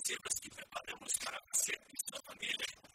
exclusivas que preparamos para você e sua família.